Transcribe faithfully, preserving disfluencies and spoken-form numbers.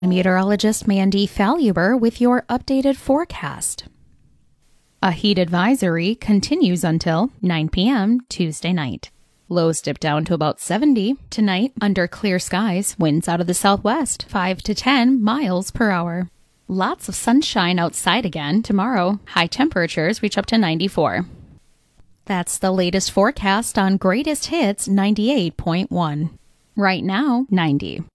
Meteorologist Mandy Faluber with your updated forecast. A heat advisory continues until nine p.m. Tuesday night. Lows dip down to about seventy tonight under clear skies, winds out of the southwest, five to ten miles per hour. Lots of sunshine outside again tomorrow. High temperatures reach up to ninety-four. That's the latest forecast on Greatest Hits ninety-eight point one. Right now, ninety.